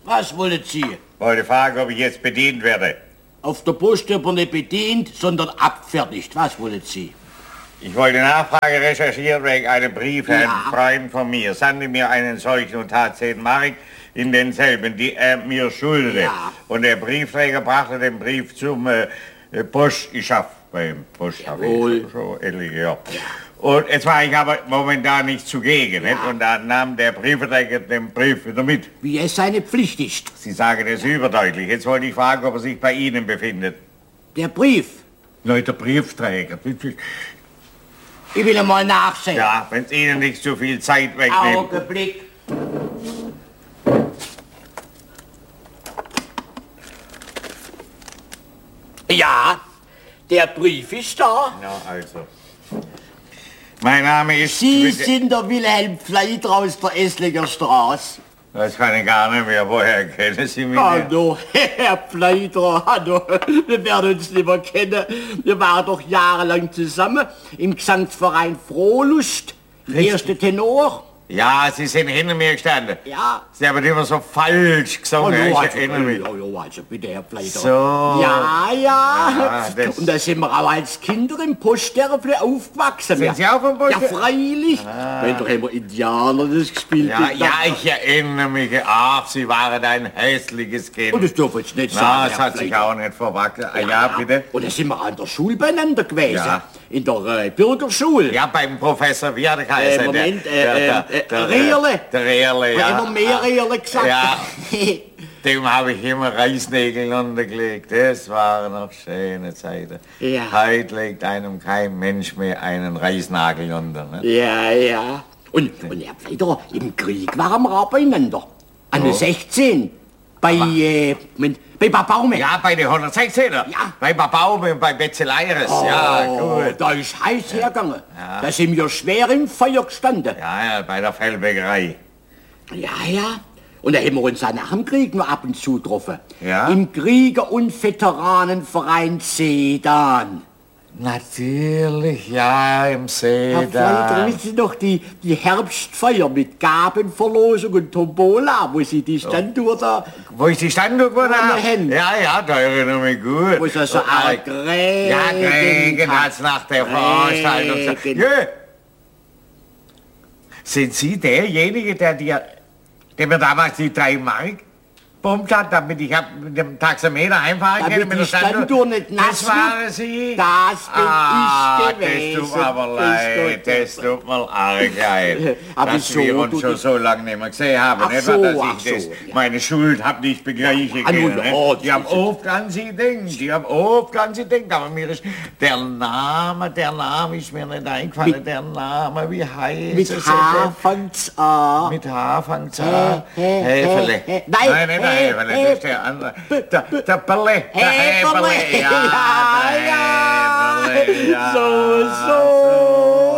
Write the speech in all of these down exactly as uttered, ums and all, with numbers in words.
Was wollen Sie? Wollte fragen, ob ich jetzt bedient werde. Auf der Post wird man nicht bedient, sondern abfertigt. Was wollen Sie? Ich wollte Nachfrage recherchieren wegen einem Brief, Ja. ein Freund von mir sandte mir einen solchen und tat zehn Mark in denselben, die er mir schuldete. Ja. Und der Briefträger brachte den Brief zum äh, Post. Ich schaff beim Post, habe Jawohl. ich schon etliche Jahre. Und jetzt war ich aber momentan nicht zugegen, Ja. nicht? Und dann nahm der Briefträger den Brief wieder mit. Wie es seine Pflicht ist. Sie sagen das überdeutlich. Jetzt wollte ich fragen, ob er sich bei Ihnen befindet. Der Brief. Leute, Briefträger. Ich will einmal nachsehen. Ja, wenn es Ihnen nicht zu viel Zeit wegnimmt. Augenblick. Ja, der Brief ist da. Ja, also. Mein Name ist... Sie sind der Wilhelm Pfleider aus der Esslinger Straße. Das kann ich gar nicht mehr. Woher kennen Sie mich? nicht? Hallo, Herr Pfleider, hallo. Wir werden uns nicht mehr kennen. Wir waren doch jahrelang zusammen im Gesangsverein Frohlust. Der Richtig. erste Tenor. Ja, Sie sind hinter mir gestanden. Ja. Sie haben immer so falsch gesungen. Hallo, ich also, erinnere mich. hallo, also bitte, Herr Pfleider. So. Ja, ja. Ja, das- Und da sind wir auch als Kinder im Poststernfle aufgewachsen. Sind Sie auch vom Ja, Poststern- freilich. Wenn doch immer Indianer das gespielt Ja, haben. ja, ich erinnere mich. Ach, Sie waren ein hässliches Kind. Und das dürfen Sie nicht Na, sagen, das Herr hat sich Pfleider. auch nicht verwachsen. Ah, ja, bitte. Und da sind wir an der Schule beieinander gewesen. Ja. In der äh, Bürgerschule. Ja, beim Professor, wie hat er Äh, geheißen? Moment, Der- äh, der- äh, der- Rehrle. Der Rehrle, Ja. ja. Immer mehr Rehle gesagt. Ja. Dem habe ich immer Reisnägel untergelegt. Das waren noch schöne Zeiten. Ja. Heute legt einem kein Mensch mehr einen Reisnagel unter. Ne? Ja, ja. Und, und Herr Pfleider, im Krieg waren wir auch beieinander. An der sechzehn. Bei, äh, Moment, bei Babaume. Ja, bei den hundertsechzehner. Ja. Bei Babaume und bei Betzeleires. Oh, Ja, gut. da ist heiß hergegangen. Da sind wir schwer im Feuer gestanden. Ja, ja, bei der Fellbäckerei. Ja, ja. Und da haben wir uns auch nach dem Krieg noch ab und zu getroffen. Ja? Im Krieger- und Veteranenverein Sedan. Natürlich, ja, im See Herr Pfleider, wissen Sie noch die, die Herbstfeier mit Gabenverlosung und Tombola, wo Sie die Standuhr da, Wo ich die Standuhr gewonnen Ohne habe? Hände. Ja, ja, da erinnere ich mich gut. wo es also Und, auch äh, Grägen Ja, Grägen hat's nach der Veranstaltung gesagt. Grägen. Jö. Sind Sie derjenige, der dir, der mir damals die drei Mark gepumpt hat, damit ich hab mit dem Taxameter einfahren kann? Damit mit die Standuhr nicht nass Das waren Sie? Das bin ah, ich gewesen. Das tut mir aber Das leid, tut- das tut mir arg leid, Aber dass so, wir uns du- schon so lange nicht mehr gesehen haben. Ach nicht so, wahr, dass ach ich das, so, ja. meine Schuld hab nicht begleichen Ah, nun, können. ja, nicht? das Die haben ist- oft an Sie denkt, die haben oft an Sie denkt, aber mir ist der Name, der Name ist mir nicht eingefallen, Mit- der Name, wie heißt Mit es? H fängt's an. Mit H fängt's an. Hä, hä, Häfele. hä, hä. Nein, Nein, nicht der hä, Häfele, hä. das ist der andere. Der, der Belle, der Häferle. Häfele. Ja, der ja. Häferle, ja. So, so,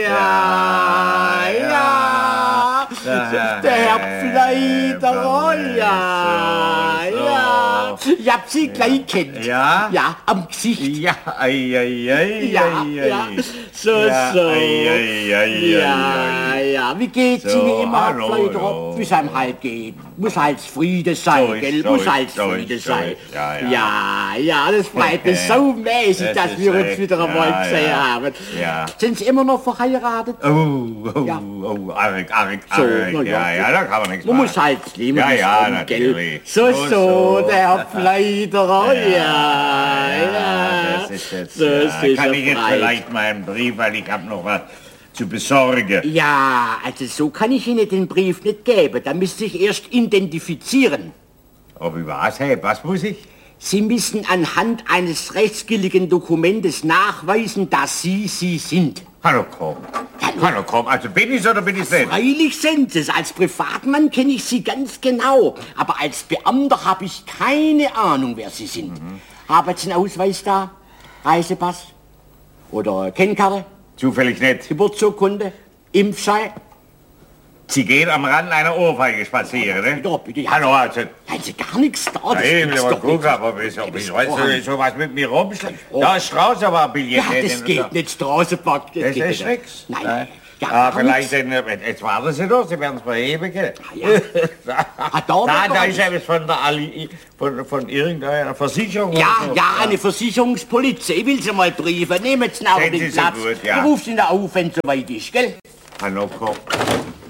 ja, ja. Der Der Herr Pfleider, oh, ja, So, so. ja. Ich hab Sie gleich kennt. Ja? Ja, am Gesicht. Ja, ei, ei, ei, Ja, ei, ja. ei. So, Ja, so. ei, ei, ei, Ja, ei, ja. Wie geht's So, Ihnen immer, Herr hallo, Pfleider? hallo. Wie es einem halt geht. Muss halt Friede sein, So ist, gell? so Muss ist, halt so Friede ist, so sein. ist. Ja, ja. ja, ja, das freut mich so mäßig, Das dass ist wir uns echt, wieder einmal ja, gesehen ja. haben. Ja. Sind Sie immer noch verheiratet? Oh, oh, Ja. oh, arg, arg, So, arg. na Ja, ja. ja, da kann man nichts Man machen. muss halt nehmen, Ja, wie's ja, kommt, gell? natürlich. So, So, so, so. der Herr Pfleider, ja, ja. Das ist jetzt, So ja. ist es Kann ich jetzt erfreut. vielleicht meinen Brief, weil ich habe noch was zu besorgen. Ja, also so kann ich Ihnen den Brief nicht geben. Da müsste ich erst identifizieren. Ob ich was habe? Was muss ich? Sie müssen anhand eines rechtsgültigen Dokumentes nachweisen, dass Sie Sie sind. Hallo, komm. Hallo, komm. Also bin ich's oder bin ich's nicht? Freilich sind Sie es. Als Privatmann kenne ich Sie ganz genau. Aber als Beamter habe ich keine Ahnung, wer Sie sind. Haben Sie einen Ausweis da? Reisepass? Oder Kennkarte? Zufällig nicht. Geburtsurkunde? Impfschein? Sie gehen am Rand einer Ohrfeige spazieren, ne? Bitte, bitte, ja. Hallo, also. Haben Sie gar nichts da? Ja, Das ich will gibt's mal doch gucken, nicht. aber wieso, Ja, wieso das weißt brauchen- du sowas mit mir rumschlägt? Da ist Straße aber ein Billett. Ja, das geht nicht. Straßenpark. Das ist nix. Nein, Nein. Ja, Ah, gar vielleicht ein, jetzt warten Sie doch, Sie werden es verheben, gell? Ja. Ah, da Nein, wird da doch- ist etwas von der Ali, von, von irgendeiner Versicherung. Ja, oder so. ja, eine Versicherungspolizei. Ich will sie mal prüfen. Nehmen Sie einen Sehen Sie Augenblick so Platz. gut, ja. Ich ruf Sie da auf, wenn es soweit ist, gell? Hallo, komm.